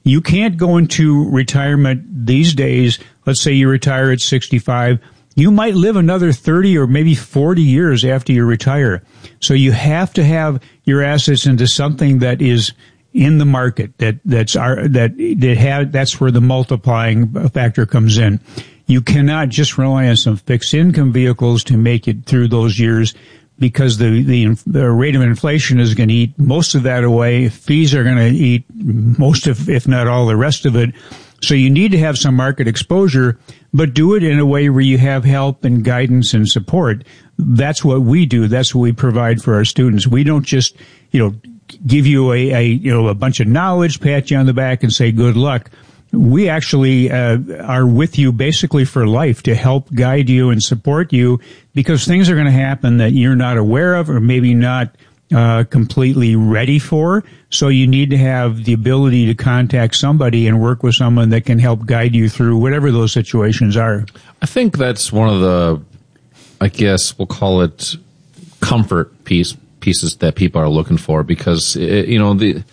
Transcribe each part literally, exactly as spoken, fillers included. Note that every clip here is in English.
You can't go into retirement these days. Let's say you retire at sixty-five. You might live another thirty or maybe forty years after you retire. So you have to have your assets into something that is in the market, that that's our, that that have, that's where the multiplying factor comes in. You cannot just rely on some fixed income vehicles to make it through those years, because the, the, the rate of inflation is going to eat most of that away. Fees are going to eat most of, if not all, the rest of it. So you need to have some market exposure, but do it in a way where you have help and guidance and support. That's what we do. That's what we provide for our students. We don't just, you know, give you a, a you know, a bunch of knowledge, pat you on the back and say good luck. We actually uh, are with you basically for life to help guide you and support you, because things are going to happen that you're not aware of or maybe not uh, completely ready for. So you need to have the ability to contact somebody and work with someone that can help guide you through whatever those situations are. I think that's one of the, I guess we'll call it comfort piece pieces that people are looking for, because it, you know the.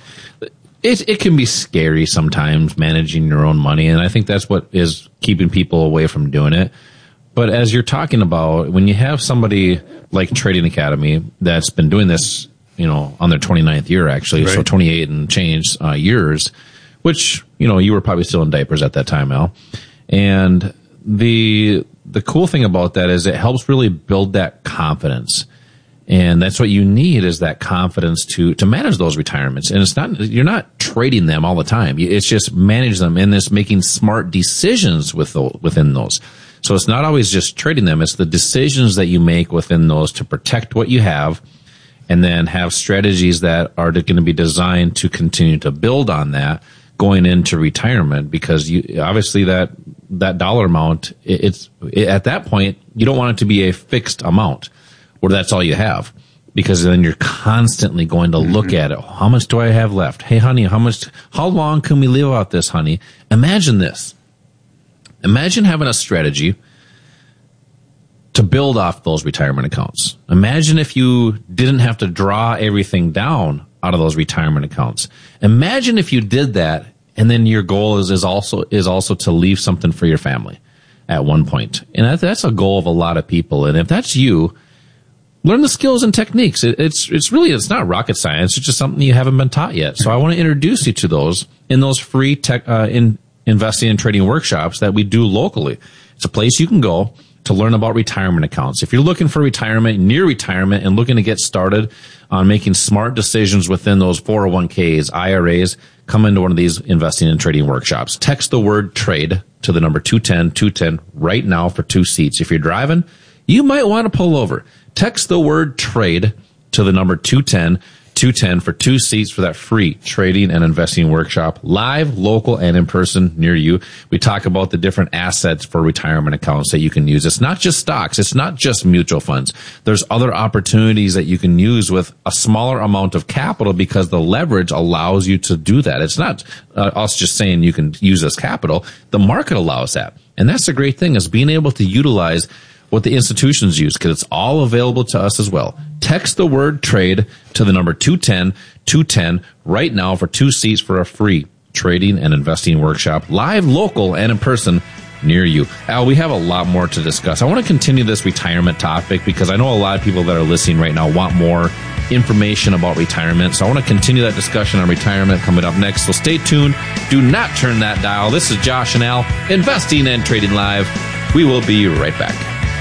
It it can be scary sometimes managing your own money, and I think that's what is keeping people away from doing it. But as you're talking about, when you have somebody like Trading Academy that's been doing this, you know, on their twenty-ninth year actually, right. So twenty-eight and change uh, years, which, you know, you were probably still in diapers at that time, Al. And the the cool thing about that is it helps really build that confidence. And that's what you need, is that confidence to, to manage those retirements. And it's not, you're not trading them all the time. It's just manage them and this making smart decisions with those, within those. So it's not always just trading them. It's the decisions that you make within those to protect what you have, and then have strategies that are going to be designed to continue to build on that going into retirement, because you, obviously that, that dollar amount, it, it's, it, at that point, you don't want it to be a fixed amount, or that's all you have, because then you're constantly going to look mm-hmm. at it. How much do I have left? Hey, honey, how much, how long can we live out this, honey? Imagine this. Imagine having a strategy to build off those retirement accounts. Imagine if you didn't have to draw everything down out of those retirement accounts. Imagine if you did that, and then your goal is, is also, is also to leave something for your family at one point. And that, that's a goal of a lot of people. And if that's you, learn the skills and techniques. It, it's it's really, it's not rocket science. It's just something you haven't been taught yet. So I want to introduce you to those in those free tech, uh, in investing and trading workshops that we do locally. It's a place you can go to learn about retirement accounts. If you're looking for retirement, near retirement, and looking to get started on making smart decisions within those four oh one k's, I R As, come into one of these investing and trading workshops. Text the word trade to the number two ten two ten right now for two seats. If you're driving, you might want to pull over. Text the word trade to the number two ten two ten for two seats for that free trading and investing workshop, live, local, and in person near you. We talk about the different assets for retirement accounts that you can use. It's not just stocks. It's not just mutual funds. There's other opportunities that you can use with a smaller amount of capital, because the leverage allows you to do that. It's not uh, us just saying you can use this capital. The market allows that. And that's the great thing, is being able to utilize what the institutions use, because it's all available to us as well. Text the word trade to the number two ten two ten right now for two seats for a free trading and investing workshop, live, local, and in person near you. Al, we have a lot more to discuss. I want to continue this retirement topic, because I know a lot of people that are listening right now want more information about retirement. So I want to continue that discussion on retirement coming up next. So stay tuned. Do not turn that dial. This is Josh and Al, Investing and Trading Live. We will be right back.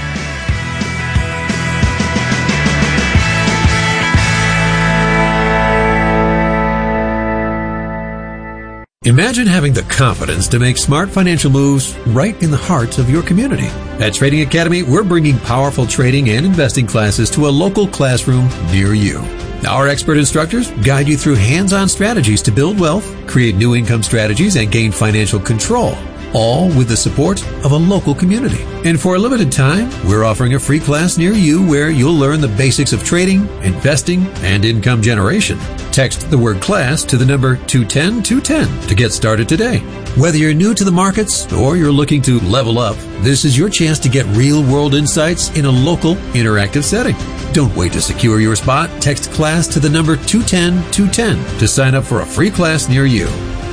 Imagine having the confidence to make smart financial moves right in the heart of your community. At Trading Academy, we're bringing powerful trading and investing classes to a local classroom near you. Our expert instructors guide you through hands-on strategies to build wealth, create new income strategies, and gain financial control, all with the support of a local community. And for a limited time, we're offering a free class near you where you'll learn the basics of trading, investing, and income generation. Text the word class to the number two ten two ten to get started today. Whether you're new to the markets or you're looking to level up, this is your chance to get real-world insights in a local, interactive setting. Don't wait to secure your spot. Text class to the number two ten two ten to sign up for a free class near you.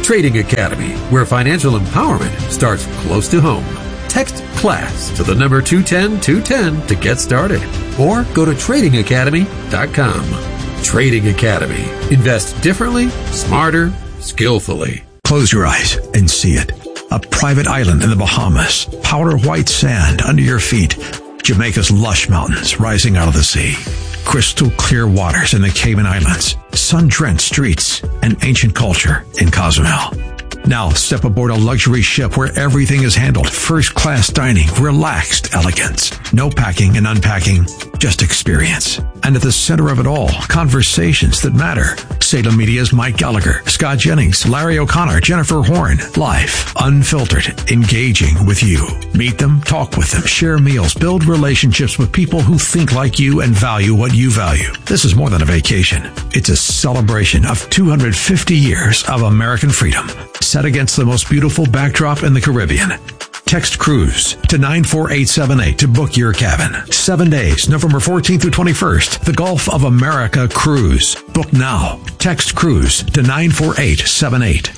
Trading Academy, where financial empowerment starts close to home. Text CLASS to the number two ten two ten to get started, or go to trading academy dot com. Trading Academy. Invest differently, smarter, skillfully. Close your eyes and see it. A private island in the Bahamas, powder white sand under your feet, Jamaica's lush mountains rising out of the sea, crystal clear waters in the Cayman Islands, sun-drenched streets, and ancient culture in Cozumel. Now step aboard a luxury ship where everything is handled. First-class dining, relaxed elegance. No packing and unpacking, just experience. And at the center of it all, conversations that matter. Salem Media's Mike Gallagher, Scott Jennings, Larry O'Connor, Jennifer Horn. Live, unfiltered, engaging with you. Meet them, talk with them, share meals, build relationships with people who think like you and value what you value. This is more than a vacation. It's a celebration of two hundred fifty years of American freedom, set against the most beautiful backdrop in the Caribbean. Text CRUISE to nine four eight seven eight to book your cabin. Seven days, November fourteenth through twenty-first. The Gulf of America Cruise. Book now. Text CRUISE to nine four eight seven eight.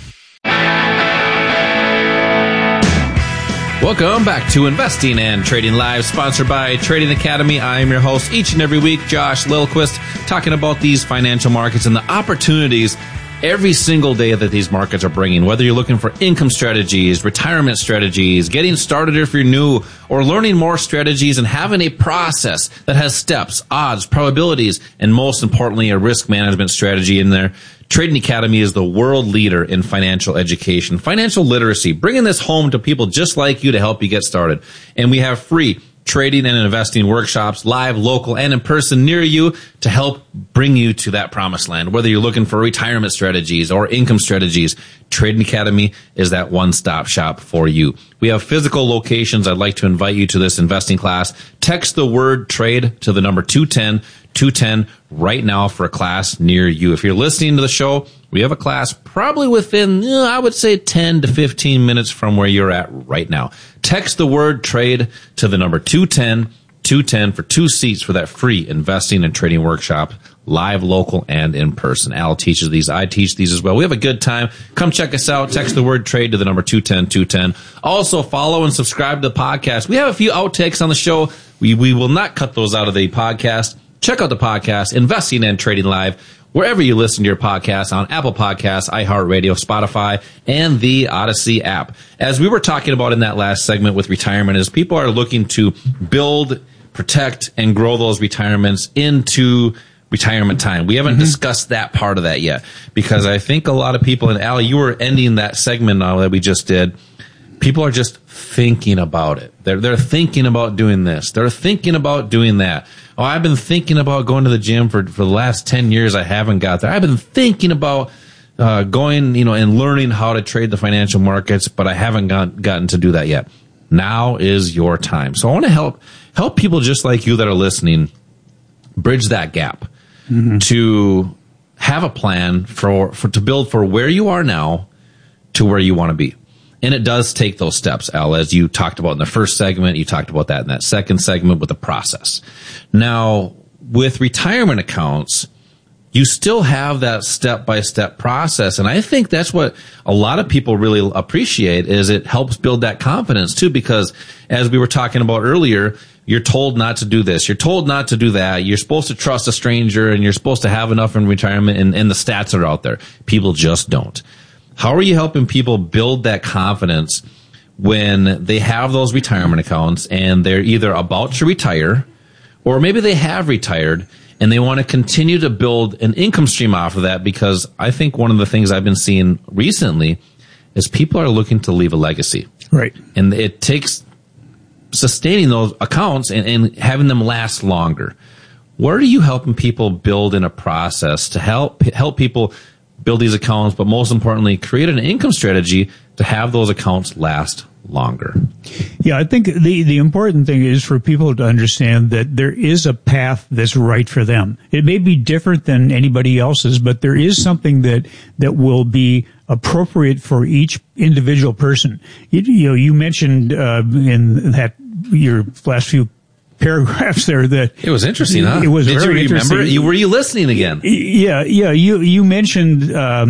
Welcome back to Investing and Trading Live, sponsored by Trading Academy. I am your host each and every week, Josh Lilquist, talking about these financial markets and the opportunities every single day that these markets are bringing. Whether you're looking for income strategies, retirement strategies, getting started if you're new, or learning more strategies and having a process that has steps, odds, probabilities, and most importantly, a risk management strategy in there, Trading Academy is the world leader in financial education, financial literacy, bringing this home to people just like you to help you get started. And we have free trading and investing workshops, live, local, and in person near you to help bring you to that promised land. Whether you're looking for retirement strategies or income strategies, Trading Academy is that one-stop shop for you. We have physical locations. I'd like to invite you to this investing class. Text the word trade to the number two ten two ten right now for a class near you. If you're listening to the show, we have a class probably within, you know, I would say ten to fifteen minutes from where you're at right now. Text the word trade to the number two ten two ten for two seats for that free investing and trading workshop, live, local, and in person. Al teaches these. I teach these as well. We have a good time. Come check us out. Text the word trade to the number two ten two ten. Also, follow and subscribe to the podcast. We have a few outtakes on the show. We, we will not cut those out of the podcast. Check out the podcast, Investing and Trading Live, wherever you listen to your podcasts, on Apple Podcasts, iHeartRadio, Spotify, and the Odyssey app. As we were talking about in that last segment with retirement, is people are looking to build, protect, and grow those retirements into retirement time. We haven't mm-hmm. discussed that part of that yet, because I think a lot of people, and Al, you were ending that segment now that we just did, people are just thinking about it. They're, they're thinking about doing this. They're thinking about doing that. Oh, I've been thinking about going to the gym for, for the last ten years. I haven't got there. I've been thinking about uh, going, you know, and learning how to trade the financial markets, but I haven't got, gotten to do that yet. Now is your time. So I want to help, help people just like you that are listening bridge that gap mm-hmm. to have a plan for, for, to build for where you are now to where you want to be. And it does take those steps, Al, as you talked about in the first segment. You talked about that in that second segment with the process. Now, with retirement accounts, you still have that step-by-step process. And I think that's what a lot of people really appreciate, is it helps build that confidence too, because as we were talking about earlier, you're told not to do this. You're told not to do that. You're supposed to trust a stranger, and you're supposed to have enough in retirement, and, and the stats are out there. People just don't. How are you helping people build that confidence when they have those retirement accounts and they're either about to retire, or maybe they have retired and they want to continue to build an income stream off of that? Because I think one of the things I've been seeing recently is people are looking to leave a legacy. Right. And it takes sustaining those accounts and, and having them last longer. What are you helping people build in a process to help help people build these accounts, but most importantly, create an income strategy to have those accounts last longer? Yeah, I think the, the important thing is for people to understand that there is a path that's right for them. It may be different than anybody else's, but there is something that, that will be appropriate for each individual person. You, you know, you mentioned uh, in that your last few paragraphs there that it was interesting, huh? It was Did very you remember interesting. You, were you listening again? Yeah, yeah. You you mentioned um,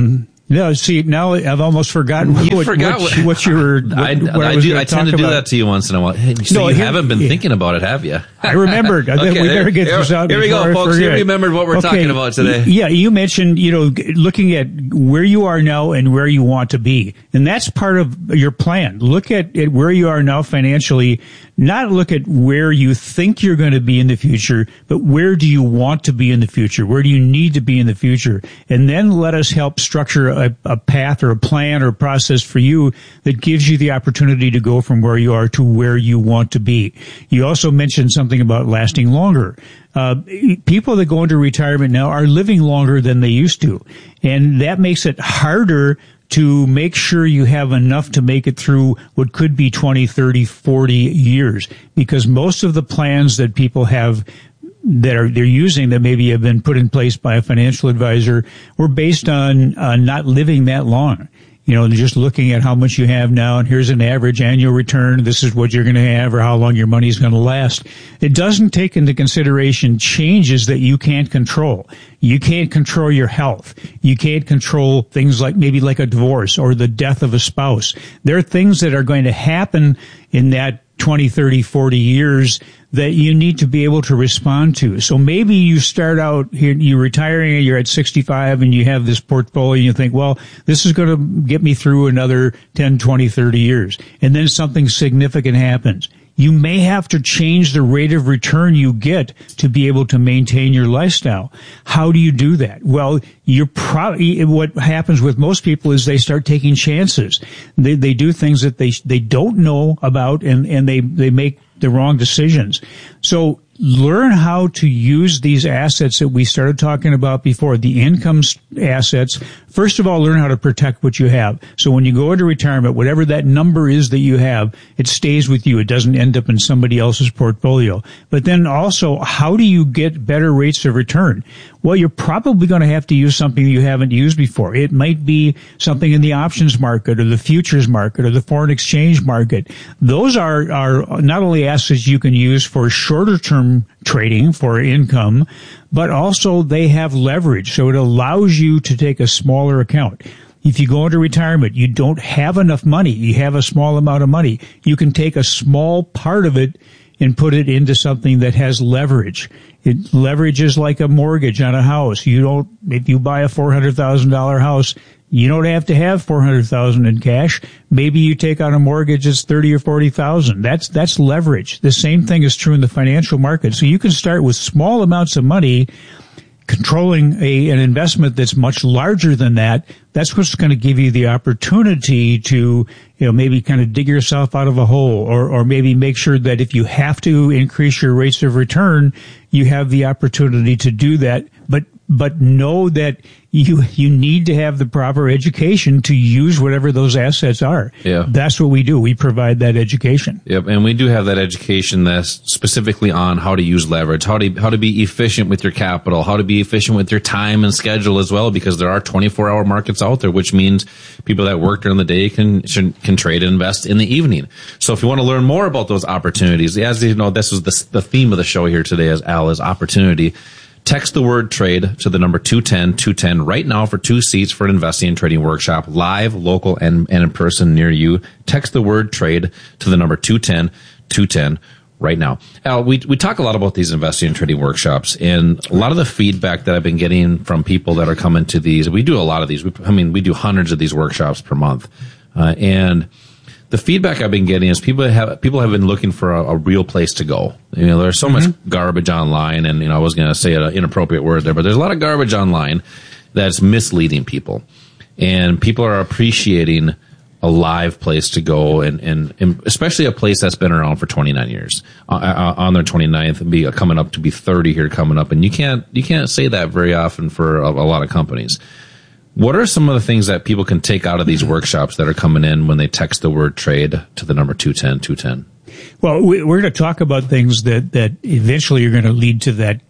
No, see, now I've almost forgotten You what, forgot what, what, what you were. What, I, what I, I, was do, gonna I tend talk to do about. that to you once in a while. Hey, so No, you here- haven't been yeah. thinking about it, have you? I remembered. I think Okay, we better get here- this out. here we before go, I folks. You forget. remembered what we're Okay, talking about today. Yeah, you mentioned, you know, g- looking at where you are now and where you want to be. And that's part of your plan. Look at, at where you are now financially, not look at where you think you're going to be in the future, but where do you want to be in the future? Where do you need to be in the future? And then let us help structure a, a path or a plan or process for you that gives you the opportunity to go from where you are to where you want to be. You also mentioned something about lasting longer. Uh, people that go into retirement now are living longer than they used to. And that makes it harder to make sure you have enough to make it through what could be twenty, thirty, forty years. Because most of the plans that people have that are they're using that maybe have been put in place by a financial advisor were based on uh, not living that long. You know, just looking at how much you have now, and here's an average annual return. This is what you're going to have, or how long your money is going to last. It doesn't take into consideration changes that you can't control. You can't control your health. You can't control things like maybe like a divorce or the death of a spouse. There are things that are going to happen in that twenty, thirty, forty years that you need to be able to respond to. So maybe you start out here, you're retiring and you're at sixty-five and you have this portfolio and you think, well, this is going to get me through another ten, twenty, thirty years. And then something significant happens. You may have to change the rate of return you get to be able to maintain your lifestyle. How do you do that? Well, you're probably, what happens with most people is they start taking chances. They, they do things that they, they don't know about, and, and they, they make the wrong decisions. So learn how to use these assets that we started talking about before, the income assets. First of all, learn how to protect what you have. So when you go into retirement, whatever that number is that you have, it stays with you. It doesn't end up in somebody else's portfolio. But then also, how do you get better rates of return? Well, you're probably going to have to use something you haven't used before. It might be something in the options market or the futures market or the foreign exchange market. Those are, are not only assets you can use for shorter term trading for income, but also they have leverage. So it allows you to take a smaller account. If you go into retirement, you don't have enough money. You have a small amount of money. You can take a small part of it and put it into something that has leverage. It leverage is like a mortgage on a house. You don't, if you buy a four hundred thousand dollars house, you don't have to have four hundred thousand dollars in cash. Maybe you take out a mortgage that's thirty or forty thousand dollars. That's, that's leverage. The same thing is true in the financial market. So you can start with small amounts of money, controlling a, an investment that's much larger than that. That's what's going to give you the opportunity to, you know, maybe kind of dig yourself out of a hole, or, or maybe make sure that if you have to increase your rates of return, you have the opportunity to do that. But, but know that you, you need to have the proper education to use whatever those assets are. Yeah. That's what we do. We provide that education. Yep, and we do have that education that's specifically on how to use leverage, how to how to be efficient with your capital, how to be efficient with your time and schedule as well, because there are twenty-four hour markets out there, which means people that work during the day can can trade and invest in the evening. So if you want to learn more about those opportunities, as you know, this is the, the theme of the show here today, as Al, is opportunity. Text the word trade to the number two ten two ten right now for two seats for an investing and trading workshop, live, local, and, and in person near you. Text the word trade to the number two ten two ten right now. Al, we, we talk a lot about these investing and trading workshops, and a lot of the feedback that I've been getting from people that are coming to these, we do a lot of these. We, I mean, we do hundreds of these workshops per month. Uh, and the feedback I've been getting is people have people have been looking for a, a real place to go. You know, there's so mm-hmm. much garbage online, and you know, I was going to say an inappropriate word there, but there's a lot of garbage online that's misleading people, and people are appreciating a live place to go, and, and, and especially a place that's been around for twenty-nine years. Uh, on their twenty-ninth, and be coming up to be thirty here coming up, and you can't you can't say that very often for a, a lot of companies. What are some of the things that people can take out of these workshops that are coming in when they text the word trade to the number two ten two ten? Well, we're going to talk about things that, that eventually are going to lead to that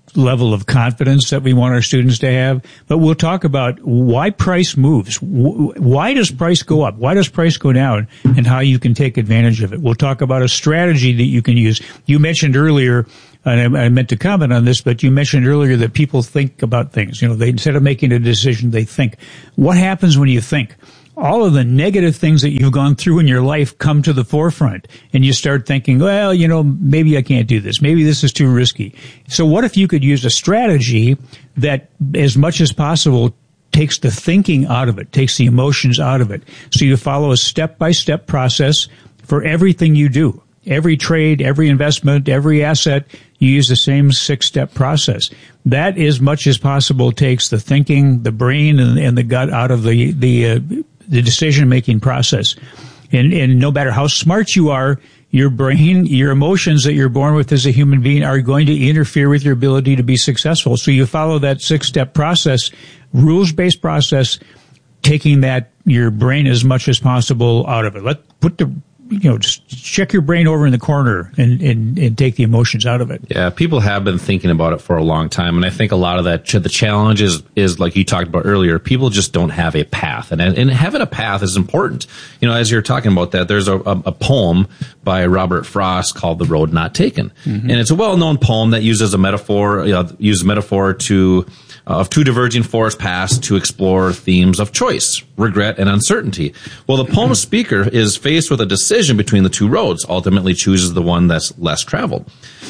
level of confidence that we want our students to have. But we'll talk about why price moves. Why does price go up? Why does price go down? And how you can take advantage of it. We'll talk about a strategy that you can use. You mentioned earlier, and I, I meant to comment on this, but you mentioned earlier that people think about things. You know, they, instead of making a decision, they think. What happens when you think? All of the negative things that you've gone through in your life come to the forefront, and you start thinking, well, you know, maybe I can't do this. Maybe this is too risky. So what if you could use a strategy that, as much as possible, takes the thinking out of it, takes the emotions out of it? So you follow a step-by-step process for everything you do. Every trade, every investment, every asset, you use the same six-step process. That, as much as possible, takes the thinking, the brain, and, and the gut out of the the uh, the decision-making process. And, and no matter how smart you are, your brain, your emotions that you're born with as a human being are going to interfere with your ability to be successful. So you follow that six-step process, rules-based process, taking that, your brain as much as possible out of it. Let put the You know, just check your brain over in the corner and, and, and take the emotions out of it. Yeah, people have been thinking about it for a long time. And I think a lot of that, the challenge is, is like you talked about earlier, people just don't have a path. And, and having a path is important. You know, as you're talking about that, there's a, a, a poem by Robert Frost called The Road Not Taken. Mm-hmm. And it's a well-known poem that uses a metaphor, you know, uses a metaphor to, Uh, of two diverging forest paths to explore themes of choice, regret, and uncertainty. Well, the poem's speaker is faced with a decision between the two roads, ultimately chooses the one that's less traveled.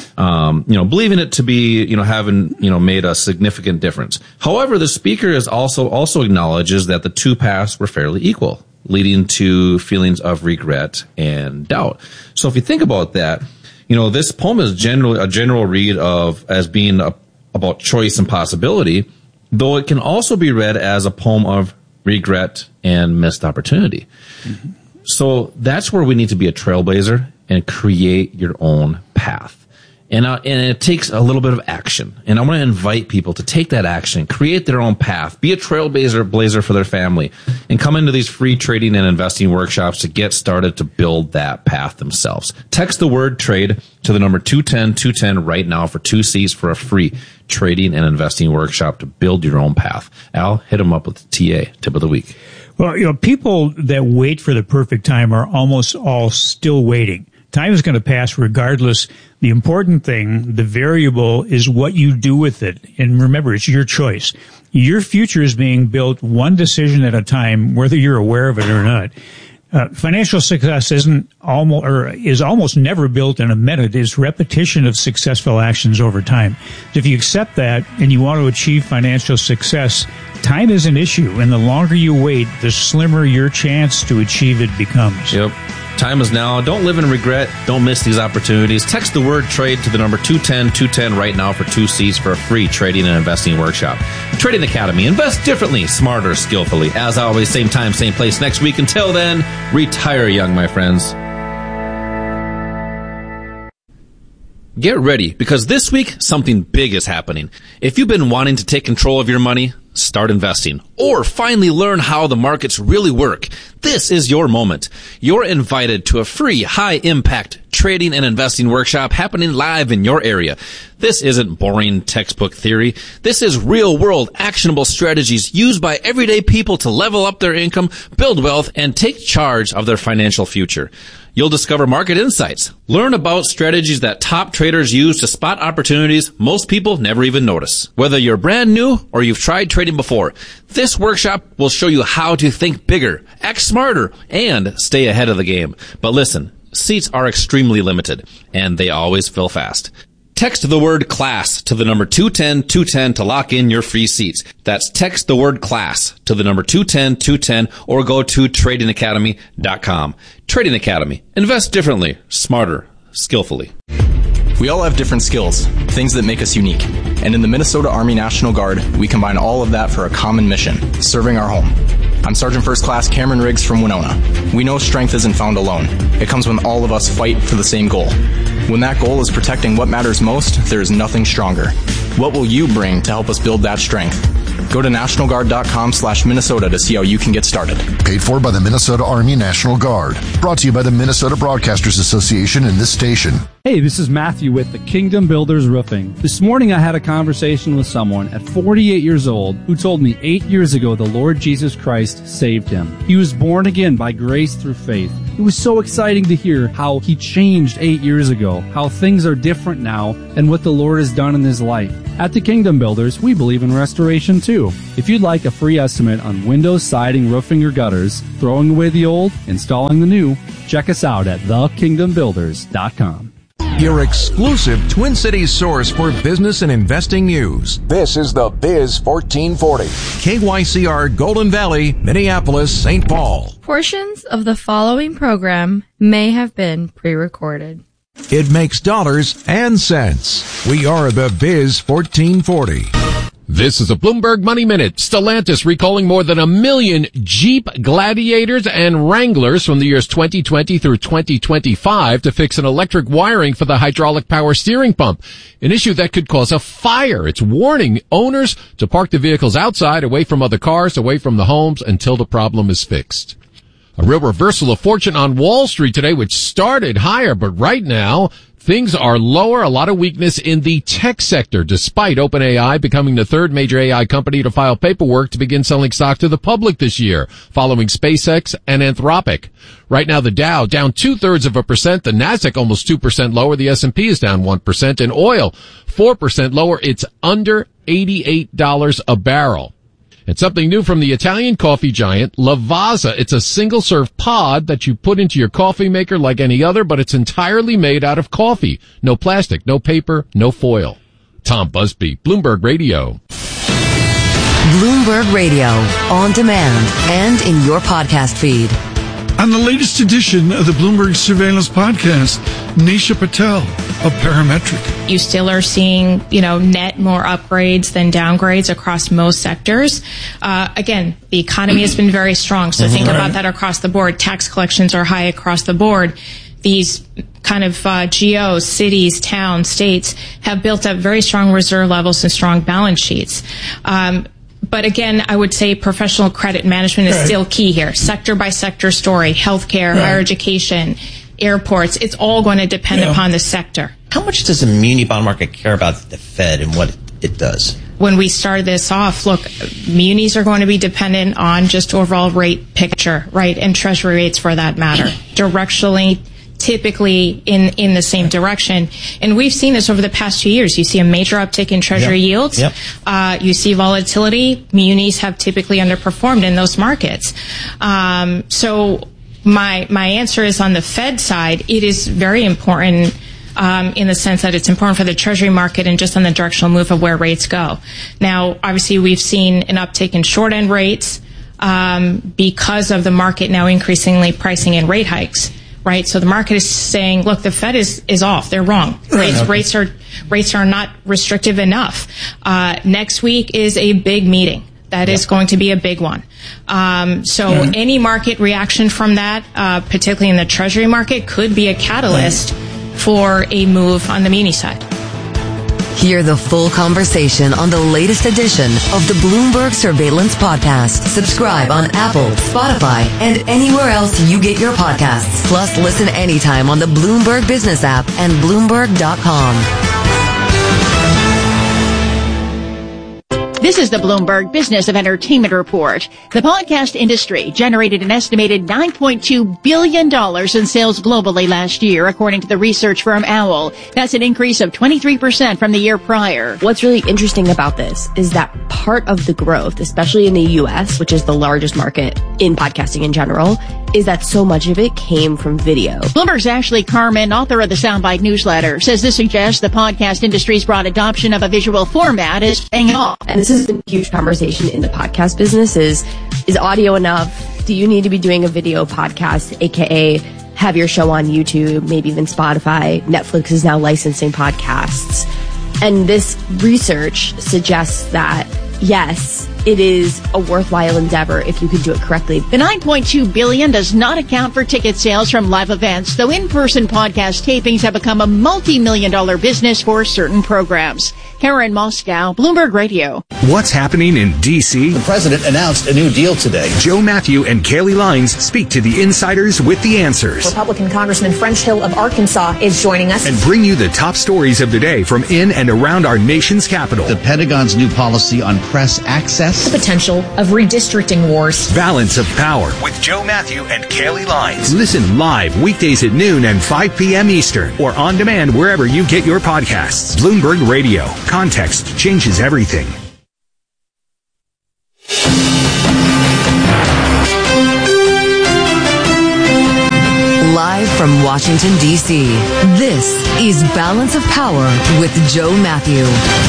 Um, you know, believing it to be, you know, having, you know, made a significant difference. However, the speaker is also, also acknowledges that the two paths were fairly equal, leading to feelings of regret and doubt. So if you think about that, you know, this poem is generally a general read of as being a about choice and possibility, though it can also be read as a poem of regret and missed opportunity. Mm-hmm. So that's where we need to be a trailblazer and create your own path. And, uh, and it takes a little bit of action. And I want to invite people to take that action, create their own path, be a trailblazer blazer for their family, and come into these free trading and investing workshops to get started to build that path themselves. Text the word trade to the number two ten two ten right now for two C's for a free trading and investing workshop to build your own path. Al, hit them up with the T A, tip of the week. Well, you know, people that wait for the perfect time are almost all still waiting. Time is going to pass regardless. The important thing, the variable, is what you do with it. And remember, it's your choice. Your future is being built one decision at a time, whether you're aware of it or not. Uh, financial success isn't almost, or is almost never built in a minute. It's repetition of successful actions over time. If you accept that and you want to achieve financial success, time is an issue. And the longer you wait, the slimmer your chance to achieve it becomes. Yep. Time is now. Don't live in regret. Don't miss these opportunities. Text the word trade to the number two ten two ten right now for two C's for a free trading and investing workshop. Trading Academy. Invest differently, smarter, skillfully. As always, same time, same place next week. Until then, retire young, my friends. Get ready, because this week, something big is happening. If you've been wanting to take control of your money, start investing, or finally learn how the markets really work, this is your moment. You're invited to a free, high-impact trading and investing workshop happening live in your area. This isn't boring textbook theory. This is real-world, actionable strategies used by everyday people to level up their income, build wealth, and take charge of their financial future. You'll discover market insights, learn about strategies that top traders use to spot opportunities most people never even notice. Whether you're brand new or you've tried trading before, this workshop will show you how to think bigger, act smarter, and stay ahead of the game. But listen, seats are extremely limited, and they always fill fast. Text the word class to the number two ten two ten to lock in your free seats. That's text the word class to the number two ten two ten or go to trading academy dot com. Trading Academy. Invest differently, smarter, skillfully. We all have different skills, things that make us unique. And in the Minnesota Army National Guard, we combine all of that for a common mission, serving our home. I'm Sergeant First Class Cameron Riggs from Winona. We know strength isn't found alone. It comes when all of us fight for the same goal. When that goal is protecting what matters most, there is nothing stronger. What will you bring to help us build that strength? Go to national guard dot com slash Minnesota to see how you can get started. Paid for by the Minnesota Army National Guard. Brought to you by the Minnesota Broadcasters Association and this station. Hey, this is Matthew with the Kingdom Builders Roofing. This morning I had a conversation with someone at forty-eight years old who told me eight years ago the Lord Jesus Christ saved him. He was born again by grace through faith. It was so exciting to hear how he changed eight years ago, how things are different now, and what the Lord has done in his life. At the Kingdom Builders, we believe in restoration too. If you'd like a free estimate on windows, siding, roofing, or gutters, throwing away the old, installing the new, check us out at the kingdom builders dot com. Your exclusive Twin Cities source for business and investing news. This is the Biz fourteen forty. K Y C R Golden Valley, Minneapolis, Saint Paul. Portions of the following program may have been pre-recorded. It makes dollars and cents. We are the Biz fourteen forty. This is a Bloomberg Money Minute. Stellantis recalling more than a million Jeep Gladiators and Wranglers from the years twenty twenty through twenty twenty-five to fix an electric wiring for the hydraulic power steering pump, an issue that could cause a fire. It's warning owners to park the vehicles outside, away from other cars, away from the homes, until the problem is fixed. A real reversal of fortune on Wall Street today, which started higher, but right now things are lower. A lot of weakness in the tech sector, despite OpenAI becoming the third major A I company to file paperwork to begin selling stock to the public this year, following SpaceX and Anthropic. Right now, the Dow down two-thirds of a percent, the Nasdaq almost two percent lower, the S and P is down one percent, and oil four percent lower. It's under eighty-eight dollars a barrel. And something new from the Italian coffee giant, Lavazza. It's a single-serve pod that you put into your coffee maker like any other, but it's entirely made out of coffee. No plastic, no paper, no foil. Tom Busby, Bloomberg Radio. Bloomberg Radio, on demand and in your podcast feed. On the latest edition of the Bloomberg Surveillance Podcast, Nisha Patel of Parametric. You still are seeing, you know, net more upgrades than downgrades across most sectors. Uh, again, the economy has been very strong, so think right. about that across the board. Tax collections are high across the board. These kind of uh, G Os, cities, towns, states have built up very strong reserve levels and strong balance sheets. Um, But again, I would say professional credit management is right. still key here. Sector by sector story, healthcare, right. higher education, airports. It's all going to depend yeah. upon the sector. How much does the muni bond market care about the Fed and what it does? When we started this off, look, munis are going to be dependent on just overall rate picture, right? And treasury rates for that matter. Directionally, typically in, in the same direction. And we've seen this over the past two years. You see a major uptick in treasury yep. yields. Yep. Uh, you see volatility. Munis have typically underperformed in those markets. Um, so my, my answer is on the Fed side, it is very important Um, in the sense that it's important for the treasury market and just on the directional move of where rates go. Now, obviously, we've seen an uptick in short end rates um, because of the market now increasingly pricing in rate hikes, right? So the market is saying, look, the Fed is, is off. They're wrong. Rates, okay. rates are rates are not restrictive enough. Uh, next week is a big meeting. That yep. is going to be a big one. Um, so mm-hmm. any market reaction from that, uh, particularly in the treasury market, could be a catalyst mm-hmm. for a move on the muni side. Hear the full conversation on the latest edition of the Bloomberg Surveillance Podcast. Subscribe on Apple, Spotify, and anywhere else you get your podcasts. Plus, listen anytime on the Bloomberg Business app and Bloomberg dot com. This is the Bloomberg Business of Entertainment Report. The podcast industry generated an estimated nine point two billion dollars in sales globally last year, according to the research firm Owl. That's an increase of twenty-three percent from the year prior. What's really interesting about this is that part of the growth, especially in the U S, which is the largest market in podcasting in general, is that so much of it came from video. Bloomberg's Ashley Carmen, author of the Soundbite newsletter, says this suggests the podcast industry's broad adoption of a visual format is paying off. And this has been a huge conversation in the podcast business is, is audio enough? Do you need to be doing a video podcast, aka have your show on YouTube, maybe even Spotify? Netflix is now licensing podcasts. And this research suggests that, yes, it is a worthwhile endeavor if you can do it correctly. The nine point two billion dollars does not account for ticket sales from live events, though in-person podcast tapings have become a multi-million dollar business for certain programs. Karen Moscow, Bloomberg Radio. What's happening in D C? The president announced a new deal today. Joe Matthew and Kaylee Lines speak to the insiders with the answers. Republican Congressman French Hill of Arkansas is joining us. And bring you the top stories of the day from in and around our nation's capital. The Pentagon's new policy on press access. The potential of redistricting wars. Balance of Power with Joe Matthew and Kaylee Lines. Listen live weekdays at noon and five p.m. Eastern or on demand wherever you get your podcasts. Bloomberg Radio. Context changes everything. Live from Washington, D C, this is Balance of Power with Joe Matthew.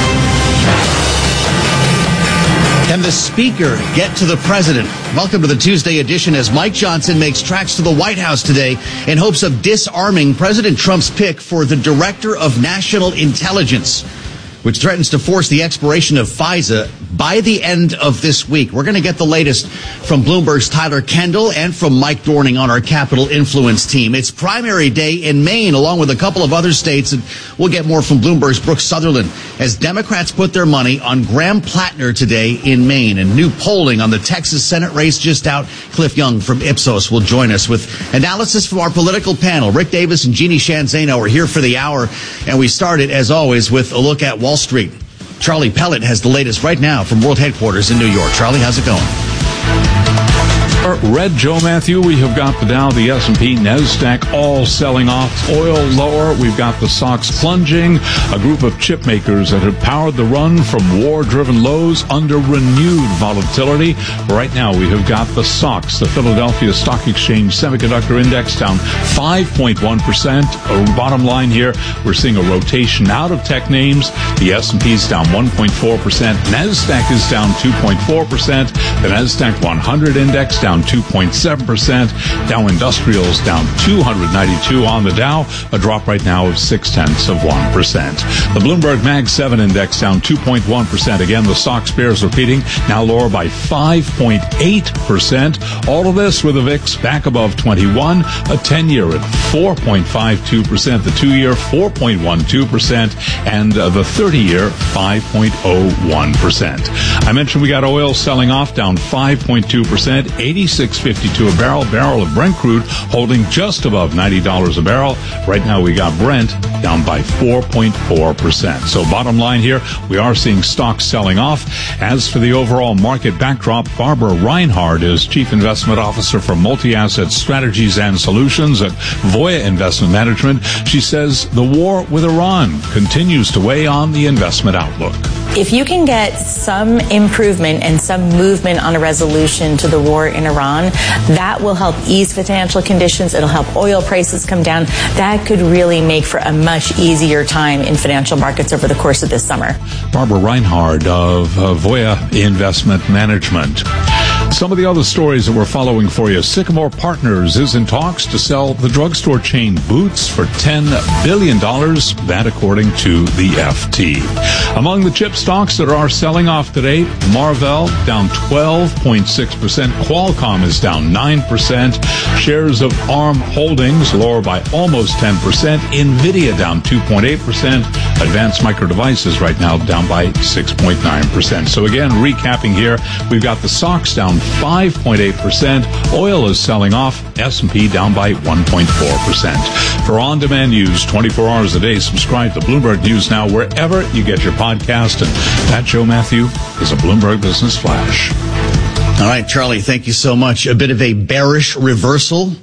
Can the speaker get to the president? Welcome to the Tuesday edition as Mike Johnson makes tracks to the White House today in hopes of disarming President Trump's pick for the Director of National Intelligence, which threatens to force the expiration of FISA by the end of this week. We're going to get the latest from Bloomberg's Tyler Kendall and from Mike Dorning on our Capital Influence team. It's primary day in Maine, along with a couple of other states, and we'll get more from Bloomberg's Brooke Sutherland as Democrats put their money on Graham Plattner today in Maine. And new polling on the Texas Senate race just out. Cliff Young from Ipsos will join us with analysis from our political panel. Rick Davis and Jeannie Shanzano are here for the hour, and we started, as always, with a look at Wall Street. Charlie Pellet has the latest right now from World Headquarters in New York. Charlie, how's it going? Red Joe Matthew, we have got the Dow, the S and P, NASDAQ all selling off. Oil lower. We've got the stocks plunging. A group of chip makers that have powered the run from war-driven lows under renewed volatility. Right now, we have got the S O X, the Philadelphia Stock Exchange Semiconductor Index, down five point one percent. Bottom line here, we're seeing a rotation out of tech names. The S and P is down one point four percent. NASDAQ is down two point four percent. The NASDAQ one hundred Index down two point seven percent. Dow Industrials down two hundred ninety-two on the Dow, a drop right now of six tenths of one percent. The Bloomberg Mag seven Index down two point one percent. Again, the S O X bears repeating, now lower by five point eight percent. All of this with the V I X back above twenty-one, a ten-year at four point five two percent, the two-year four point one two percent, and uh, the thirty-year five point oh one percent. I mentioned we got oil selling off down five point two percent, eighty-six fifty-two a barrel. Barrel of Brent crude holding just above ninety dollars a barrel. Right now we got Brent down by four point four percent. So bottom line here, we are seeing stocks selling off. As for the overall market backdrop, Barbara Reinhard is Chief Investment Officer for Multi-Asset Strategies and Solutions at Voya Investment Management. She says the war with Iran continues to weigh on the investment outlook. If you can get some improvement and some movement on a resolution to the war in Iran, that will help ease financial conditions. It'll help oil prices come down. That could really make for a much easier time in financial markets over the course of this summer. Barbara Reinhard of uh, Voya Investment Management. Some of the other stories that we're following for you. Sycamore Partners is in talks to sell the drugstore chain Boots for ten billion dollars. That according to the F T. Among the chip stocks that are selling off today, Marvell down twelve point six percent. Qualcomm is down nine percent. Shares of ARM Holdings lower by almost ten percent. NVIDIA down two point eight percent. Advanced Micro Devices right now down by six point nine percent. So again, recapping here, we've got the S O X down five point eight percent. Oil is selling off. S and P down by one point four percent. For on-demand news twenty-four hours a day, subscribe to Bloomberg News Now wherever you get your podcast. And that, Joe Matthew, is a Bloomberg Business Flash. All right, Charlie, thank you so much. A bit of a bearish reversal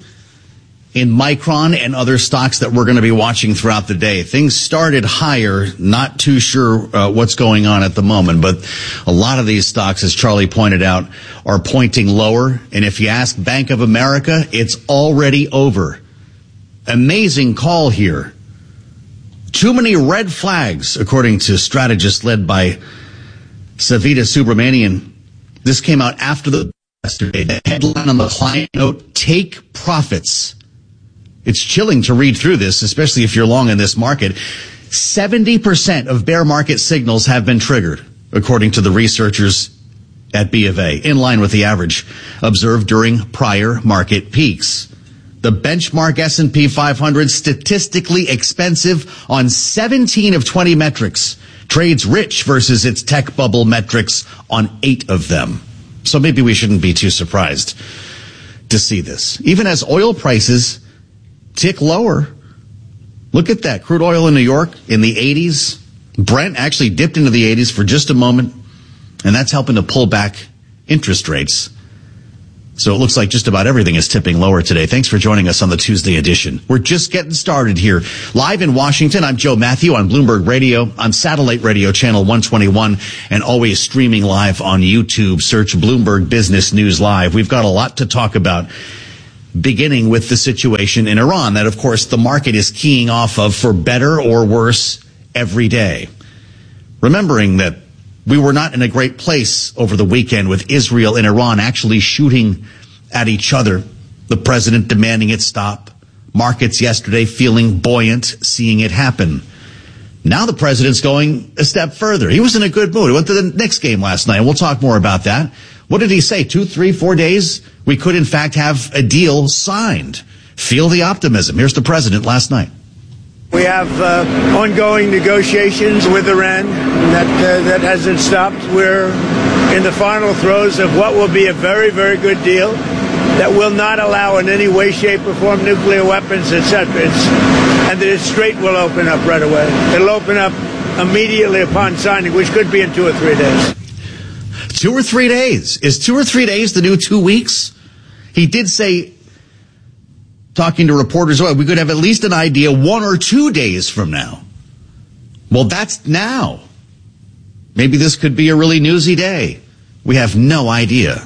in Micron and other stocks that we're going to be watching throughout the day. Things started higher, not too sure uh, what's going on at the moment, but a lot of these stocks, as Charlie pointed out, are pointing lower. And if you ask Bank of America, it's already over. Amazing call here. Too many red flags, according to strategists led by Savita Subramanian. This came out after the yesterday. The headline on the client note, take profits. It's chilling to read through this, especially if you're long in this market. seventy percent of bear market signals have been triggered, according to the researchers at B of A, in line with the average observed during prior market peaks. The benchmark S and P five hundred statistically expensive on seventeen of twenty metrics, trades rich versus its tech bubble metrics on eight of them. So maybe we shouldn't be too surprised to see this. Even as oil prices tick lower. Look at that. Crude oil in New York in the eighties. Brent actually dipped into the eighties for just a moment, and that's helping to pull back interest rates. So it looks like just about everything is tipping lower today. Thanks for joining us on the Tuesday edition. We're just getting started here. Live in Washington, I'm Joe Matthew on Bloomberg Radio, on Satellite Radio Channel one twenty-one, and always streaming live on YouTube. Search Bloomberg Business News Live. We've got a lot to talk about, beginning with the situation in Iran that, of course, the market is keying off of for better or worse every day. Remembering that we were not in a great place over the weekend with Israel and Iran actually shooting at each other. The president demanding it stop. Markets yesterday feeling buoyant, seeing it happen. Now the president's going a step further. He was in a good mood. He went to the Knicks game last night, and we'll talk more about that. What did he say? Two, three, four days? We could, in fact, have a deal signed. Feel the optimism. Here's the president last night. We have uh, ongoing negotiations with Iran. That uh, that hasn't stopped. We're in the final throes of what will be a very, very good deal that will not allow in any way, shape, or form nuclear weapons, et cetera. It's, and the Strait will open up right away. It'll open up immediately upon signing, which could be in two or three days. Two or three days. Is two or three days the new two weeks? He did say, talking to reporters, well, we could have at least an idea one or two days from now. Well, that's now. Maybe this could be a really newsy day. We have no idea.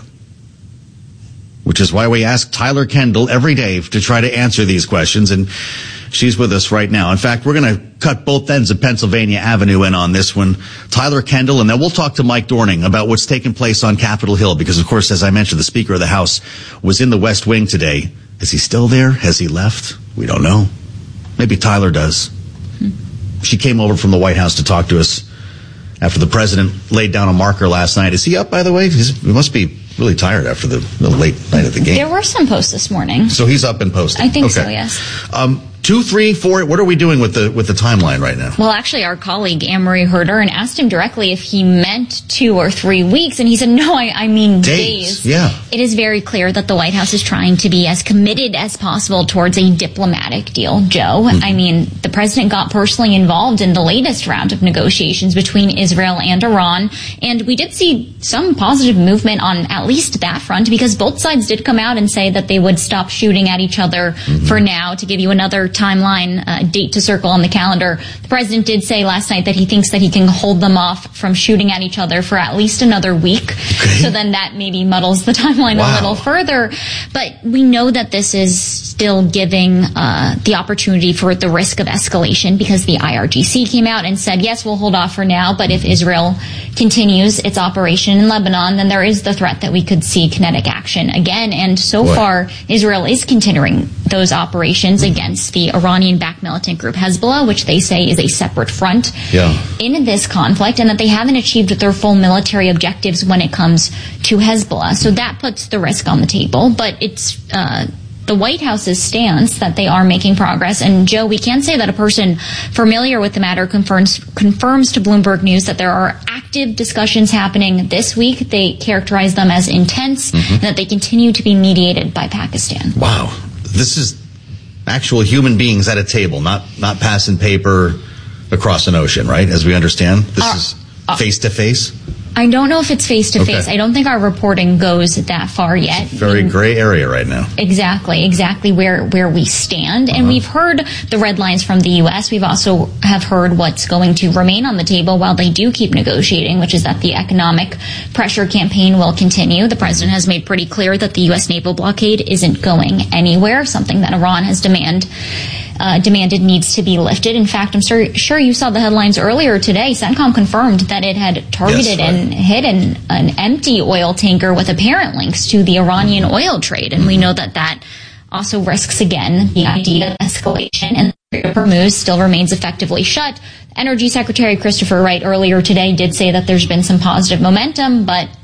Which is why we ask Tyler Kendall every day to try to answer these questions, and she's with us right now. In fact, we're going to cut both ends of Pennsylvania Avenue in on this one. Tyler Kendall, and then we'll talk to Mike Dorning about what's taking place on Capitol Hill, because, of course, as I mentioned, the Speaker of the House was in the West Wing today. Is he still there? Has he left? We don't know. Maybe Tyler does. Hmm. She came over from the White House to talk to us after the president laid down a marker last night. Is he up, by the way? He's, he must be really tired after the, the late night of the game. There were some posts this morning. So he's up and posting. I think okay. so, yes. Um, two, three, four. What are we doing with the with the timeline right now? Well, actually, our colleague Anne-Marie Herder and asked him directly if he meant two or three weeks, and he said, no, I, I mean days. days. Yeah. It is very clear that the White House is trying to be as committed as possible towards a diplomatic deal, Joe. Mm-hmm. I mean, the president got personally involved in the latest round of negotiations between Israel and Iran, and we did see some positive movement on at least that front, because both sides did come out and say that they would stop shooting at each other mm-hmm. for now. To give you another timeline, uh, date to circle on the calendar, the president did say last night that he thinks that he can hold them off from shooting at each other for at least another week. Okay. So then that maybe muddles the timeline wow. a little further. But we know that this is still giving uh, the opportunity for the risk of escalation, because the I R G C came out and said, yes, we'll hold off for now, but if Israel continues its operation in Lebanon, then there is the threat that we could see kinetic action again. And so what? far, Israel is continuing those operations against the Iranian-backed militant group Hezbollah, which they say is a separate front yeah. in this conflict, and that they haven't achieved their full military objectives when it comes to Hezbollah. So that puts the risk on the table, but it's uh, the White House's stance that they are making progress. And, Joe, we can say that a person familiar with the matter confirms, confirms to Bloomberg News that there are active discussions happening this week. They characterize them as intense, mm-hmm. and that they continue to be mediated by Pakistan. Wow. This is actual human beings at a table, not not passing paper across an ocean, right? As we understand, this uh, is face-to-face? I don't know if it's face-to-face. Okay. I don't think our reporting goes that far yet. Very in, gray area right now. Exactly, exactly where, where we stand. And uh-huh. we've heard the red lines from the U S. We've also have heard what's going to remain on the table while they do keep negotiating, which is that the economic pressure campaign will continue. The president has made pretty clear that the U S naval blockade isn't going anywhere, something that Iran has demand, uh, demanded needs to be lifted. In fact, I'm sure, sure you saw the headlines earlier today. CENTCOM confirmed that it had targeted yes, right. and hit an, an empty oil tanker with apparent links to the Iranian oil trade. And we know that that also risks, again, the idea of escalation. And the Strait of Hormuz still remains effectively shut. Energy Secretary Christopher Wright earlier today did say that there's been some positive momentum, but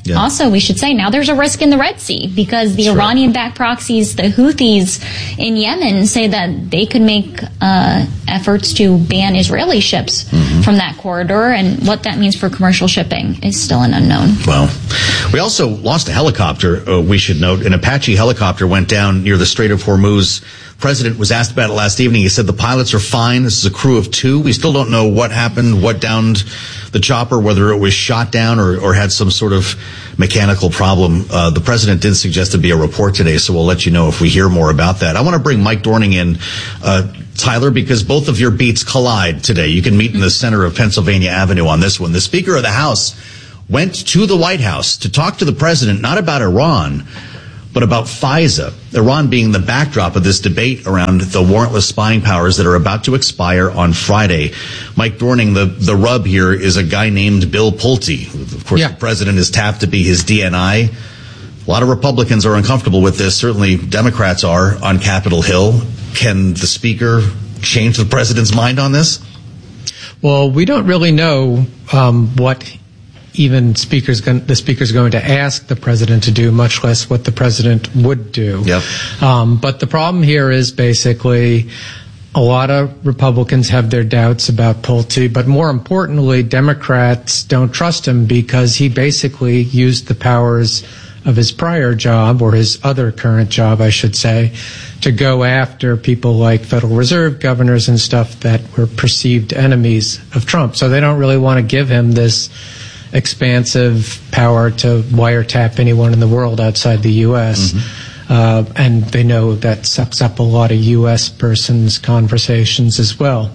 Yeah. Also, we should say now there's a risk in the Red Sea because the That's Iranian-backed proxies, the Houthis in Yemen, say that they could make uh, efforts to ban Israeli ships mm-hmm. from that corridor, and what that means for commercial shipping is still an unknown. Well, we also lost a helicopter, uh, we should note. An Apache helicopter went down near the Strait of Hormuz. President was asked about it last evening. He said the pilots are fine. This is a crew of two. We still don't know what happened, what downed the chopper, whether it was shot down or, or had some sort of mechanical problem. Uh, the president did suggest to be a report today, so we'll let you know if we hear more about that. I want to bring Mike Dorning in, uh, Tyler, because both of your beats collide today. You can meet in the center of Pennsylvania Avenue on this one. The Speaker of the House went to the White House to talk to the president, not about Iran, but about FISA, Iran being the backdrop of this debate around the warrantless spying powers that are about to expire on Friday. Mike Dorning, the, the rub here is a guy named Bill Pulte. Of course, yeah. The president is tapped to be his D N I. A lot of Republicans are uncomfortable with this. Certainly Democrats are on Capitol Hill. Can the speaker change the president's mind on this? Well, we don't really know um, what even speakers going, the speaker's going to ask the president to do, much less what the president would do. Yep. Um, but the problem here is basically a lot of Republicans have their doubts about Pulte, but more importantly, Democrats don't trust him because he basically used the powers of his prior job, or his other current job, I should say, to go after people like Federal Reserve governors and stuff that were perceived enemies of Trump. So they don't really want to give him this expansive power to wiretap anyone in the world outside the U S Mm-hmm. Uh, and they know that sucks up a lot of U S persons' conversations as well.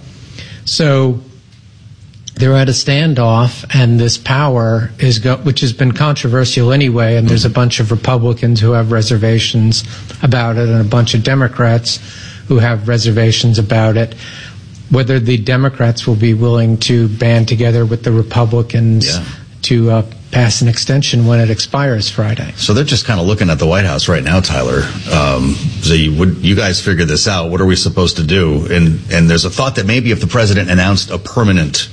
So they're at a standoff, and this power is go- which has been controversial anyway, and there's a bunch of Republicans who have reservations about it and a bunch of Democrats who have reservations about it. Whether the Democrats will be willing to band together with the Republicans yeah. to uh, pass an extension when it expires Friday. So they're just kind of looking at the White House right now, Tyler. Um, so you, would, you guys figure this out. What are we supposed to do? And, and there's a thought that maybe if the president announced a permanent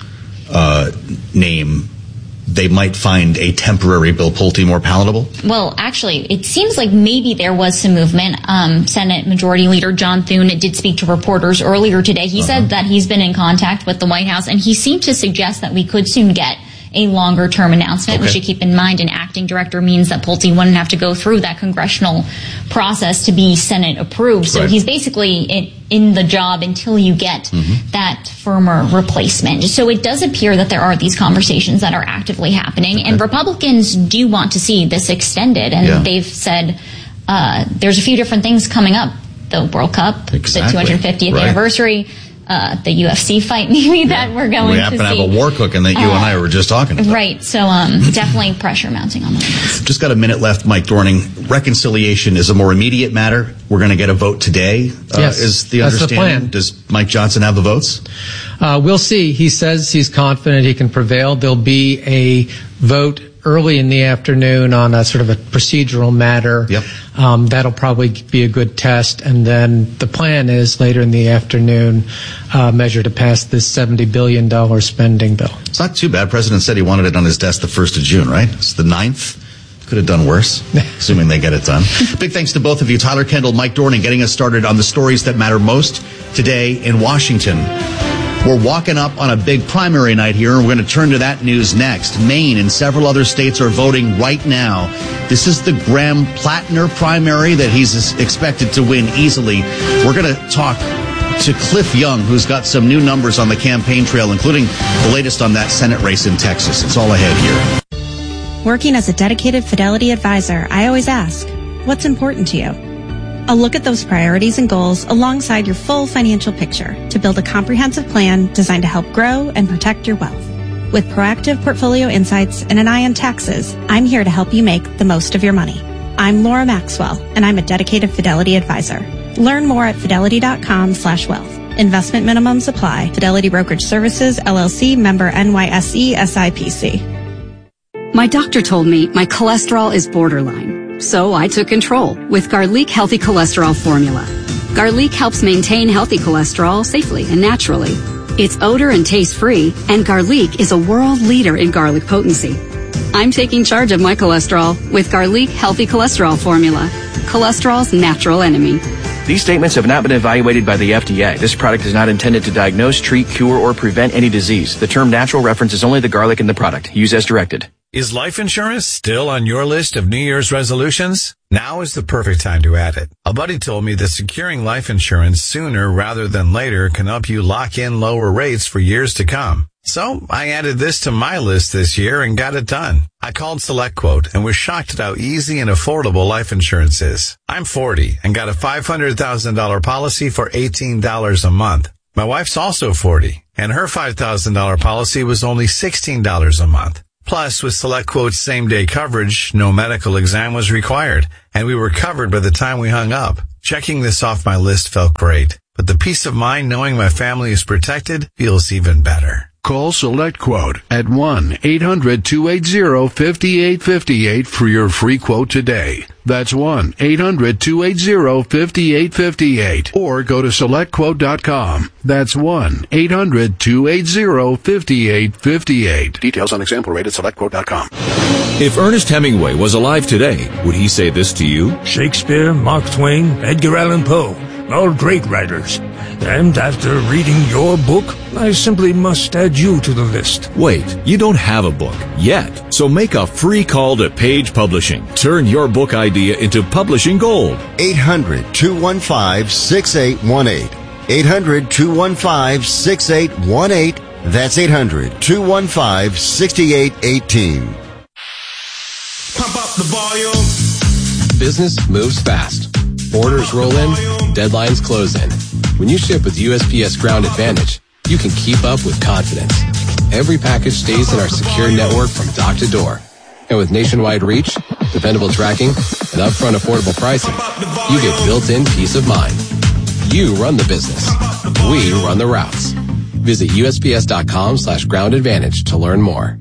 uh, name, they might find a temporary Bill Pulte more palatable? Well, actually, it seems like maybe there was some movement. Um, Senate Majority Leader John Thune did speak to reporters earlier today. He uh-huh. said that he's been in contact with the White House, and he seemed to suggest that we could soon get a longer-term announcement. Okay. We should keep in mind an acting director means that Pulte wouldn't have to go through that congressional process to be Senate approved. So right. he's basically in, in the job until you get mm-hmm. that firmer replacement. So it does appear that there are these conversations that are actively happening, okay. and Republicans do want to see this extended, and yeah. they've said uh, there's a few different things coming up. The World Cup, exactly. the two hundred fiftieth right. anniversary, Uh, the U F C fight maybe yeah. that we're going to see. We happen to, to have a war cooking that you uh, and I were just talking about. Right. So um, definitely pressure mounting on the White House. Just got a minute left, Mike Dorning. Reconciliation is a more immediate matter. We're going to get a vote today, uh, yes, is the that's understanding. The plan. Does Mike Johnson have the votes? Uh, we'll see. He says he's confident he can prevail. There'll be a vote early in the afternoon on a sort of a procedural matter. Yep. Um, that'll probably be a good test. And then the plan is later in the afternoon, uh, measure to pass this seventy billion dollars spending bill. It's not too bad. President said he wanted it on his desk the first of June, right? It's the ninth. Could have done worse, assuming they get it done. Big thanks to both of you, Tyler Kendall, Mike Dorning, getting us started on the stories that matter most today in Washington. We're walking up on a big primary night here, and we're going to turn to that news next. Maine and several other states are voting right now. This is the Graham Plattner primary that he's expected to win easily. We're going to talk to Cliff Young, who's got some new numbers on the campaign trail, including the latest on that Senate race in Texas. It's all ahead here. Working as a dedicated Fidelity advisor, I always ask, what's important to you? I'll look at those priorities and goals alongside your full financial picture to build a comprehensive plan designed to help grow and protect your wealth. With proactive portfolio insights and an eye on taxes, I'm here to help you make the most of your money. I'm Laura Maxwell, and I'm a dedicated Fidelity advisor. Learn more at fidelity.com slash wealth. Investment minimums apply. Fidelity Brokerage Services, L L C, member N Y S E, S I P C. My doctor told me my cholesterol is borderline. So I took control with Garlic Healthy Cholesterol Formula. Garlic helps maintain healthy cholesterol safely and naturally. It's odor and taste free, and Garlic is a world leader in garlic potency. I'm taking charge of my cholesterol with Garlic Healthy Cholesterol Formula, cholesterol's natural enemy. These statements have not been evaluated by the F D A. This product is not intended to diagnose, treat, cure, or prevent any disease. The term natural references only the garlic in the product. Use as directed. Is life insurance still on your list of New Year's resolutions? Now is the perfect time to add it. A buddy told me that securing life insurance sooner rather than later can help you lock in lower rates for years to come. So I added this to my list this year and got it done. I called SelectQuote and was shocked at how easy and affordable life insurance is. I'm forty and got a five hundred thousand dollars policy for eighteen dollars a month. My wife's also forty and her five thousand dollars policy was only sixteen dollars a month. Plus, with SelectQuote's same-day coverage, no medical exam was required, and we were covered by the time we hung up. Checking this off my list felt great, but the peace of mind knowing my family is protected feels even better. Call SelectQuote at one eight hundred two eight zero five eight five eight for your free quote today. That's one eight hundred two eight zero five eight five eight. Or go to select quote dot com. That's one eight hundred two eight zero five eight five eight. Details on example rate at select quote dot com. If Ernest Hemingway was alive today, would he say this to you? Shakespeare, Mark Twain, Edgar Allan Poe, all great writers. And after reading your book, I simply must add you to the list. Wait, you don't have a book yet. So make a free call to Page Publishing. Turn your book idea into publishing gold. eight hundred two one five six eight one eight. eight hundred two one five six eight one eight. That's eight hundred two one five six eight one eight. Pump up the volume. Business moves fast. Orders roll in, deadlines close in. When you ship with U S P S Ground Advantage, you can keep up with confidence. Every package stays in our secure network from dock to door. And with nationwide reach, dependable tracking, and upfront affordable pricing, you get built-in peace of mind. You run the business. We run the routes. Visit U S P S dot com slash ground advantage to learn more.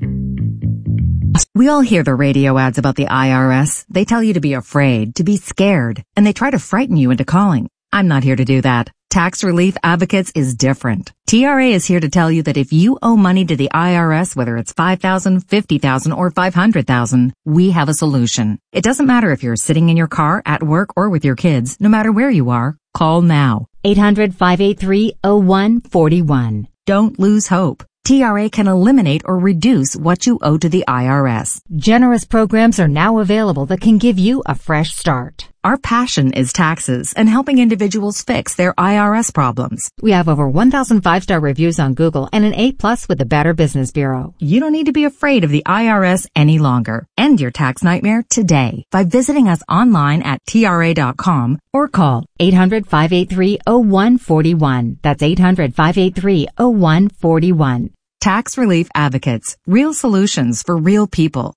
We all hear the radio ads about the I R S. They tell you to be afraid, to be scared, and they try to frighten you into calling. I'm not here to do that. Tax Relief Advocates is different. T R A is here to tell you that if you owe money to the I R S, whether it's five thousand dollars, fifty thousand dollars, or five hundred thousand dollars, we have a solution. It doesn't matter if you're sitting in your car, at work, or with your kids. No matter where you are, call now. eight hundred five eight three oh one four one. Don't lose hope. T R A can eliminate or reduce what you owe to the I R S. Generous programs are now available that can give you a fresh start. Our passion is taxes and helping individuals fix their I R S problems. We have over one thousand five-star reviews on Google and an A plus with the Better Business Bureau. You don't need to be afraid of the I R S any longer. End your tax nightmare today by visiting us online at T R A dot com or call eight hundred five eight three oh one four one. That's eight hundred five eight three oh one four one. Tax Relief Advocates. Real solutions for real people.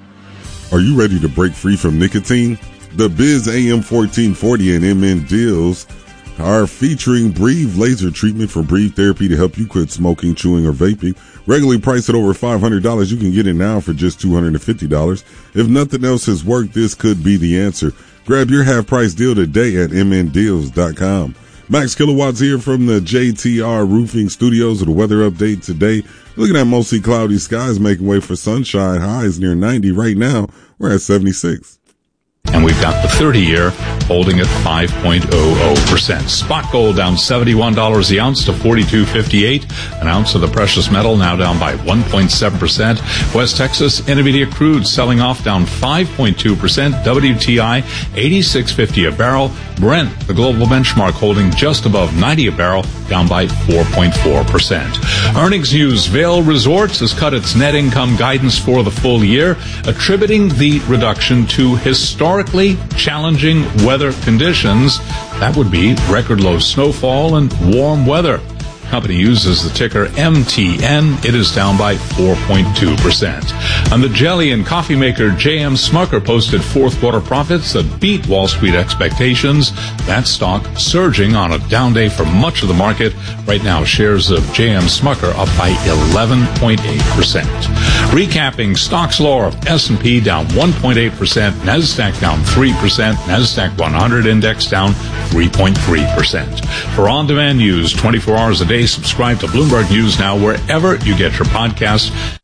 Are you ready to break free from nicotine? The Biz A M fourteen forty and M N Deals are featuring Breathe laser treatment for breathe therapy to help you quit smoking, chewing, or vaping. Regularly priced at over five hundred dollars, you can get it now for just two hundred fifty dollars. If nothing else has worked, this could be the answer. Grab your half-price deal today at M N deals dot com. Max Kilowatts here from the J T R Roofing Studios with a weather update today. Looking at mostly cloudy skies making way for sunshine. Highs near ninety right now. We're at seventy-six. And we've got the thirty-year holding at five point oh oh percent. Spot gold down seventy-one dollars the ounce to forty-two fifty-eight. An ounce of the precious metal now down by one point seven percent. West Texas Intermediate crude selling off down five point two percent. W T I eighty-six fifty a barrel. Brent, the global benchmark, holding just above ninety a barrel, down by four point four percent. Earnings news. Vail Resorts has cut its net income guidance for the full year, attributing the reduction to historically challenging weather conditions. That would be record low snowfall and warm weather. Company uses the ticker M T N. It is down by four point two percent. And the jelly and coffee maker J M Smucker posted fourth quarter profits that beat Wall Street expectations. That stock surging on a down day for much of the market. Right now, shares of J M Smucker up by eleven point eight percent. Recapping stocks lower, S and P down one point eight percent, NASDAQ down three percent, NASDAQ one hundred index down three point three percent. For on-demand news twenty-four hours a day, subscribe to Bloomberg News Now wherever you get your podcasts.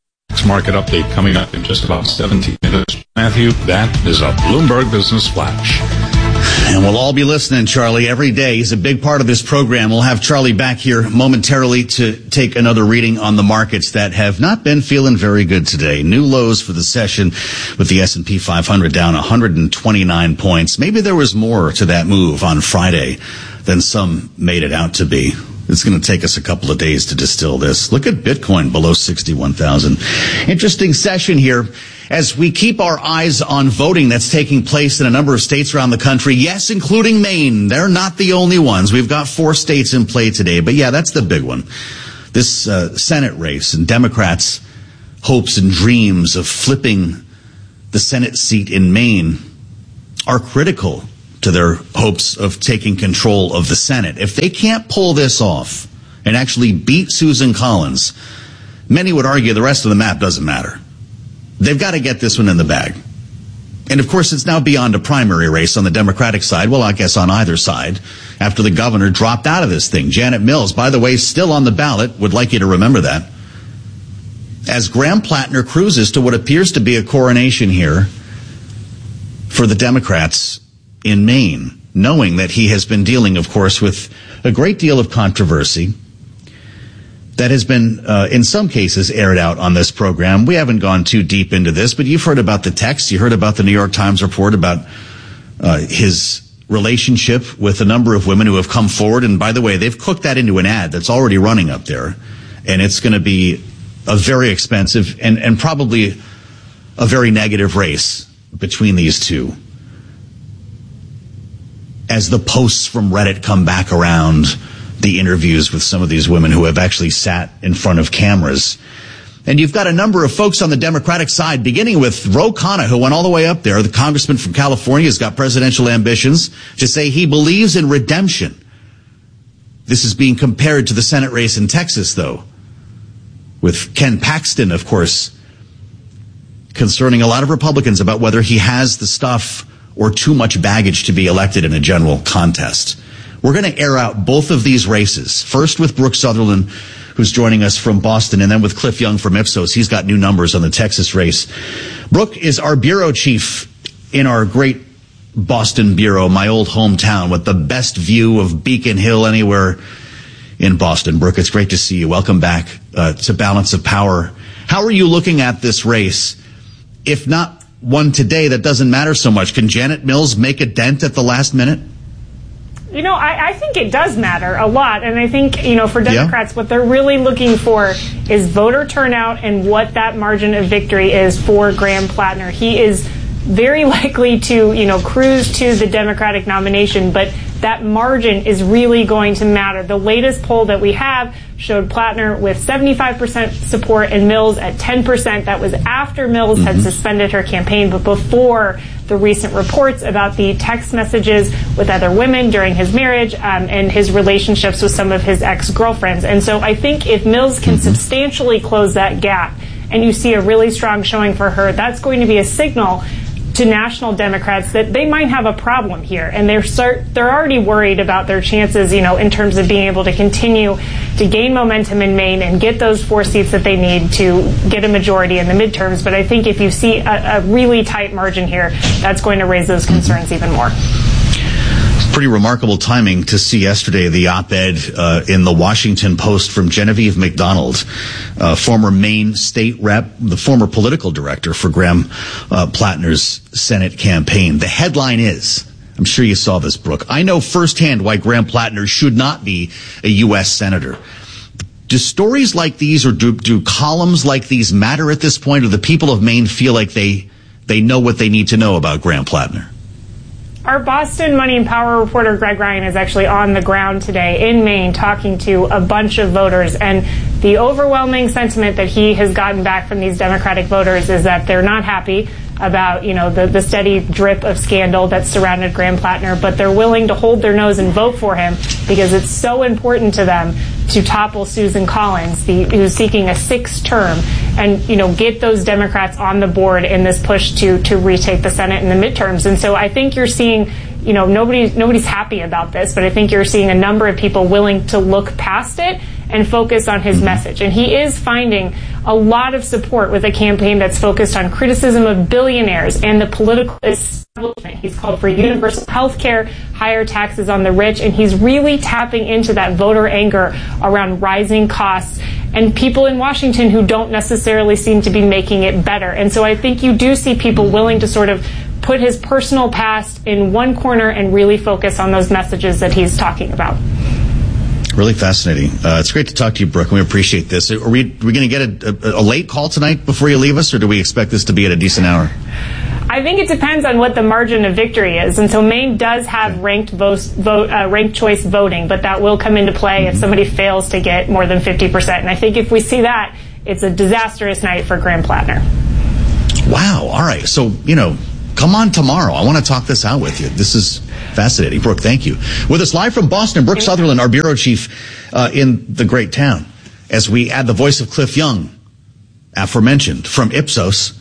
stocks market update coming up in just about seventeen minutes. Matthew, that is a Bloomberg Business Flash. And we'll all be listening, Charlie, every day. He's a big part of this program. We'll have Charlie back here momentarily to take another reading on the markets that have not been feeling very good today. New lows for the session with the S and P five hundred down one hundred twenty-nine points. Maybe there was more to that move on Friday than some made it out to be. It's going to take us a couple of days to distill this. Look at Bitcoin below sixty-one thousand. Interesting session here as we keep our eyes on voting that's taking place in a number of states around the country. Yes, including Maine. They're not the only ones. We've got four states in play today. But yeah, that's the big one. This uh, Senate race and Democrats' hopes and dreams of flipping the Senate seat in Maine are critical to their hopes of taking control of the Senate. If they can't pull this off and actually beat Susan Collins, many would argue the rest of the map doesn't matter. They've got to get this one in the bag. And of course, it's now beyond a primary race on the Democratic side. Well, I guess on either side, after the governor dropped out of this thing. Janet Mills, by the way, still on the ballot. Would like you to remember that. As Graham Plattner cruises to what appears to be a coronation here for the Democrats in Maine, knowing that he has been dealing, of course, with a great deal of controversy that has been, uh, in some cases, aired out on this program. We haven't gone too deep into this, but you've heard about the text. You heard about the New York Times report about uh, his relationship with a number of women who have come forward. And by the way, they've cooked that into an ad that's already running up there. And it's going to be a very expensive and, and probably a very negative race between these two. As the posts from Reddit come back around, the interviews with some of these women who have actually sat in front of cameras. And you've got a number of folks on the Democratic side, beginning with Ro Khanna, who went all the way up there. The congressman from California has got presidential ambitions to say he believes in redemption. This is being compared to the Senate race in Texas, though, with Ken Paxton, of course, concerning a lot of Republicans about whether he has the stuff or too much baggage to be elected in a general contest. We're going to air out both of these races. First with Brooke Sutherland, who's joining us from Boston, and then with Cliff Young from Ipsos. He's got new numbers on the Texas race. Brooke is our bureau chief in our great Boston bureau, my old hometown, with the best view of Beacon Hill anywhere in Boston. Brooke, it's great to see you. Welcome back uh, to Balance of Power. How are you looking at this race? If not one today, that doesn't matter so much. Can Janet Mills make a dent at the last minute? You know, I, I think it does matter a lot. And I think, you know, for Democrats, yeah. what they're really looking for is voter turnout and what that margin of victory is for Graham Plattner. He is very likely to, you know, cruise to the Democratic nomination, but that margin is really going to matter. The latest poll that we have showed Plattner with seventy-five percent support and Mills at ten percent. That was after Mills mm-hmm. had suspended her campaign, but before the recent reports about the text messages with other women during his marriage um, and his relationships with some of his ex-girlfriends. And so I think if Mills can mm-hmm. substantially close that gap and you see a really strong showing for her, that's going to be a signal to national Democrats that they might have a problem here, and they're start, they're already worried about their chances, you know, in terms of being able to continue to gain momentum in Maine and get those four seats that they need to get a majority in the midterms. But I think if you see a, a really tight margin here, that's going to raise those concerns even more. Pretty remarkable timing to see yesterday the op-ed uh, in the Washington Post from Genevieve McDonald, uh, former Maine state rep, the former political director for Graham uh, Plattner's Senate campaign. The headline is, I'm sure you saw this, Brooke, I know firsthand why Graham Plattner should not be a U S senator. Do stories like these or do, do columns like these matter at this point, or the people of Maine feel like they they know what they need to know about Graham Plattner? Our Boston Money and Power reporter Greg Ryan is actually on the ground today in Maine talking to a bunch of voters, and the overwhelming sentiment that he has gotten back from these Democratic voters is that they're not happy about, you know, the, the steady drip of scandal that's surrounded Graham Plattner, but they're willing to hold their nose and vote for him because it's so important to them to topple Susan Collins, the, who's seeking a sixth term, and, you know, get those Democrats on the board in this push to to retake the Senate in the midterms. And so I think you're seeing, you know, nobody nobody's happy about this, but I think you're seeing a number of people willing to look past it and focus on his message. And he is finding a lot of support with a campaign that's focused on criticism of billionaires and the political establishment. He's called for universal health care, higher taxes on the rich, and he's really tapping into that voter anger around rising costs and people in Washington who don't necessarily seem to be making it better. And so I think you do see people willing to sort of put his personal past in one corner and really focus on those messages that he's talking about. Really fascinating. Uh, it's great to talk to you, Brooke, and we appreciate this. Are we, are we going to get a, a, a late call tonight before you leave us, or do we expect this to be at a decent hour? I think it depends on what the margin of victory is. And so Maine does have ranked vote, vote uh, ranked choice voting, but that will come into play mm-hmm. if somebody fails to get more than fifty percent. And I think if we see that, it's a disastrous night for Graham Plattner. Wow. All right. So, you know, come on tomorrow. I want to talk this out with you. This is fascinating. Brooke, thank you. With us live from Boston, Brooke Sutherland, our bureau chief uh, in the great town, as we add the voice of Cliff Young, aforementioned, from Ipsos,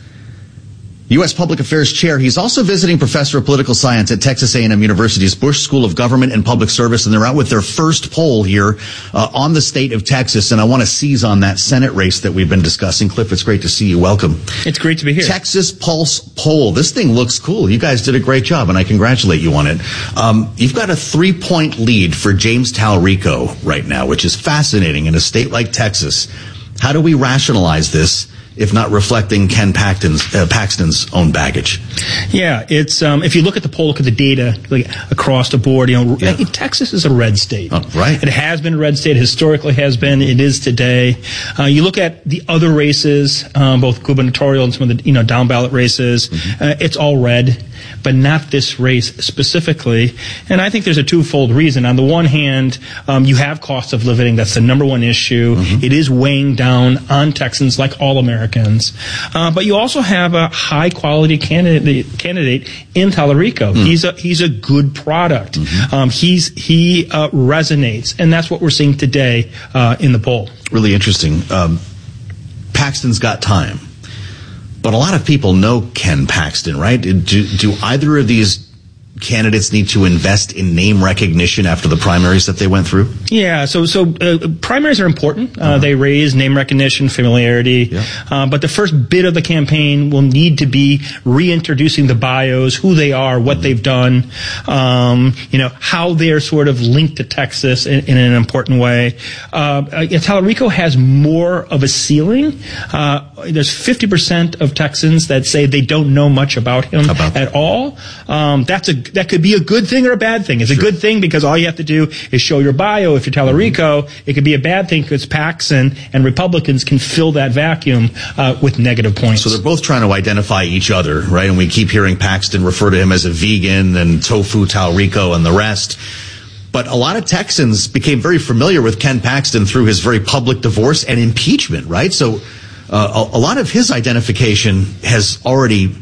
U S Public Affairs Chair. He's also visiting professor of political science at Texas A and M University's Bush School of Government and Public Service, and they're out with their first poll here uh, on the state of Texas, and I want to seize on that Senate race that we've been discussing. Cliff, it's great to see you. Welcome. It's great to be here. Texas Pulse poll. This thing looks cool. You guys did a great job, and I congratulate you on it. Um, you've got a three-point lead for James Talarico right now, which is fascinating in a state like Texas. How do we rationalize this, if not reflecting Ken Paxton's, uh, Paxton's own baggage? Yeah, it's um, if you look at the poll, look at the data like, across the board, you know, yeah. Texas is a red state. Oh, right. It has been a red state, historically has been, it is today. Uh, you look at the other races, um, both gubernatorial and some of the, you know, down ballot races, mm-hmm. uh, it's all red, but not this race specifically. And I think there's a twofold reason. On the one hand, um, you have cost of living. That's the number one issue. Mm-hmm. It is weighing down on Texans like all Americans. Uh, but you also have a high quality candidate, candidate in Talarico. Mm. He's a, he's a good product. Mm-hmm. Um, he's, he, uh, resonates. And that's what we're seeing today, uh, in the poll. Really interesting. Um, Paxton's got time. But a lot of people know Ken Paxton, right? Do, do either of these candidates need to invest in name recognition after the primaries that they went through? Yeah, so so uh, primaries are important. Uh, uh-huh. They raise name recognition, familiarity. Yeah. Uh, but the first bit of the campaign will need to be reintroducing the bios, who they are, what mm-hmm. they've done, um, you know, how they're sort of linked to Texas in, in an important way. Uh, uh, Talarico has more of a ceiling. Uh, there's fifty percent of Texans that say they don't know much about him about at all. Um, that's a That could be a good thing or a bad thing. It's sure. a good thing because all you have to do is show your bio. If you're Talarico, mm-hmm. it could be a bad thing because Paxton and Republicans can fill that vacuum uh, with negative points. So they're both trying to identify each other, right? And we keep hearing Paxton refer to him as a vegan and tofu Talarico and the rest. But a lot of Texans became very familiar with Ken Paxton through his very public divorce and impeachment, right? So uh, a, a lot of his identification has already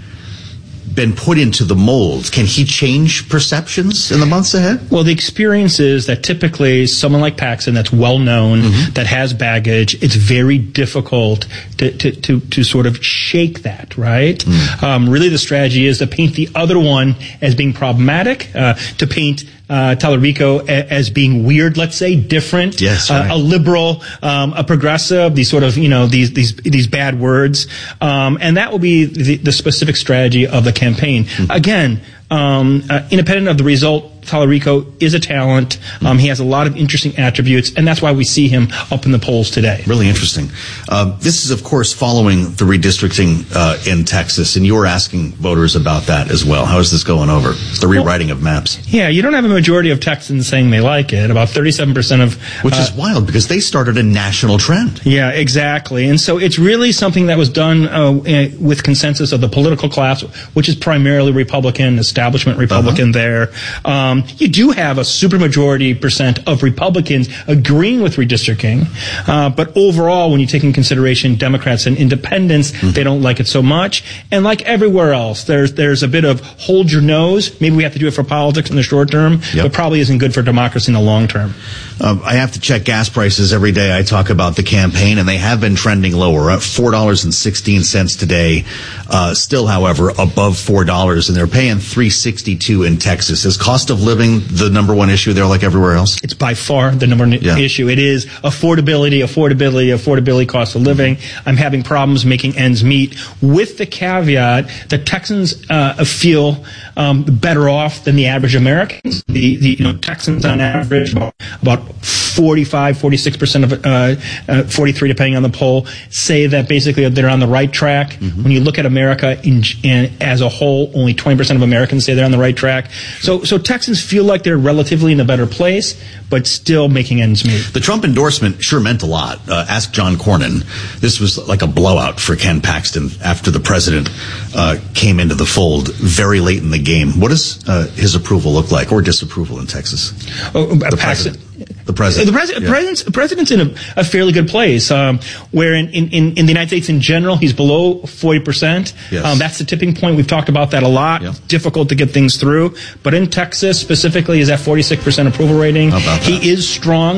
been put into the mold. Can he change perceptions in the months ahead? Well, the experience is that typically someone like Paxton that's well known, mm-hmm. that has baggage, it's very difficult to, to, to, to sort of shake that, right? Mm. Um, really the strategy is to paint the other one as being problematic, uh, to paint Uh, Talarico a, as being weird, let's say, different, yes, right. uh, a liberal, um, a progressive, these sort of, you know, these these these bad words, um, and that will be the, the specific strategy of the campaign. Mm-hmm. Again, um, uh, independent of the result, Talarico is a talent. Um, he has a lot of interesting attributes, and that's why we see him up in the polls today. Really interesting. Uh, this is, of course, following the redistricting uh, in Texas, and you were asking voters about that as well. How is this going over? It's the rewriting well, of maps. Yeah, you don't have a majority of Texans saying they like it. About thirty-seven percent of... Which uh, is wild, because they started a national trend. Yeah, exactly. And so it's really something that was done uh, with consensus of the political class, which is primarily Republican, establishment Republican uh-huh. there. Um, you do have a supermajority percent of Republicans agreeing with redistricting, uh, but overall, when you take into consideration Democrats and independents, mm-hmm. they don't like it so much. And like everywhere else, there's there's a bit of hold your nose. Maybe we have to do it for politics in the short term, yep. but probably isn't good for democracy in the long term. Um, I have to check gas prices every day. I talk about the campaign, and they have been trending lower, at four dollars and sixteen cents today. Uh, still, however, above four dollars, and they're paying three sixty-two in Texas. As cost of of living the number one issue there like everywhere else? It's by far the number one yeah. issue. It is affordability, affordability, affordability, cost of living. I'm having problems making ends meet, with the caveat that Texans uh, feel um, better off than the average Americans. The, the you know, Texans on average about, about forty-five, forty-six percent of uh, uh, forty-three depending on the poll say that basically they're on the right track. Mm-hmm. When you look at America in, in, as a whole, only twenty percent of Americans say they're on the right track. So, so Texans feel like they're relatively in a better place, but still making ends meet. The Trump endorsement sure meant a lot. Uh, ask John Cornyn. This was like a blowout for Ken Paxton after the president uh, came into the fold very late in the game. What does uh, his approval look like, or disapproval in Texas? Oh, the Paxton. President. The president. The president, yeah. president's, president's in a, a fairly good place, um, where in, in, in the United States in general, he's below forty percent. Yes. Um, that's the tipping point. We've talked about that a lot. Yeah. It's difficult to get things through. But in Texas specifically, is at forty-six percent approval rating. How about that? He is strong.